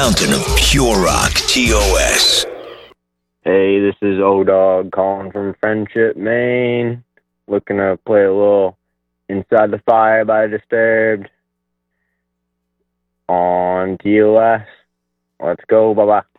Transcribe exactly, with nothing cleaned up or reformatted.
Fountain of pure rock, T O S. Hey, this is O-Dog calling from Friendship, Maine. Looking to play a little Inside the Fire by Disturbed on T O S. Let's go, bye-bye.